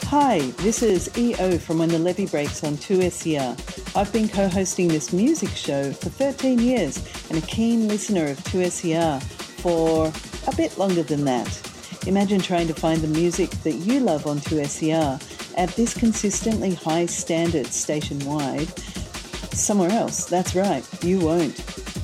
Hi, this is EO from When the Levee Breaks on 2SER. I've been co-hosting this music show for 13 years and a keen listener of 2SER for a bit longer than that. Imagine trying to find the music that you love on 2SER at this consistently high standard station-wide somewhere else. That's right, you won't.